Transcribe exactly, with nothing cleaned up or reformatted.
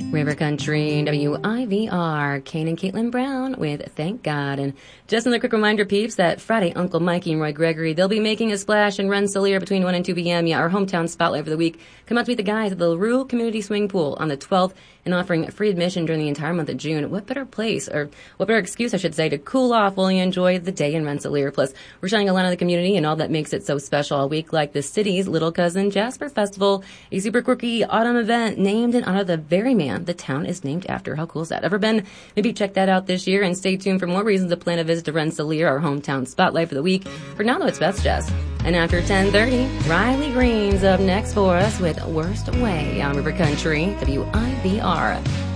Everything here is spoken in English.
River Country, W I V R, Kane and Caitlin Brown with Thank God. And just another quick reminder, peeps, that Friday, Uncle Mikey and Roy Gregory, they'll be making a splash in Rensselaer between one and two p.m. Yeah, our hometown spotlight for the week. Come out to meet the guys at the LaRue Community Swimming Pool on the twelfth and offering free admission during the entire month of June. What better place, or what better excuse, I should say, to cool off while you enjoy the day in Rensselaer. Plus, we're shining a light on the community and all that makes it so special all week, like the city's little cousin Jasper Festival, a super quirky autumn event named in honor of the very man the town is named after. How cool is that? Ever been? Maybe check that out this year, and stay tuned for more reasons to plan a visit to Rensselaer, our hometown spotlight for the week. For now, though, it's best, Jess. And after ten thirty, Riley Green's up next for us with Worst Way on River Country, W I V R.